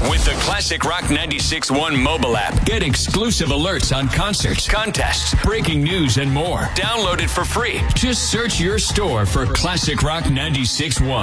With the Classic Rock 96.1 mobile app, get exclusive alerts on concerts, contests, breaking news, and more. Download it for free. Just search your store for Classic Rock 96.1.